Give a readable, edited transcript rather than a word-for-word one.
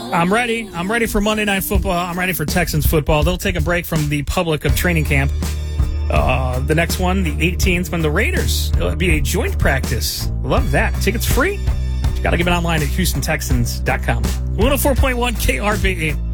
I'm ready. I'm ready for Monday Night Football. I'm ready for Texans football. They'll take a break from the public of training camp. The next one, the 18th, when the Raiders. It'll be a joint practice. Love that. Tickets free. Got to give it online at HoustonTexans.com. 104.1 KRVA.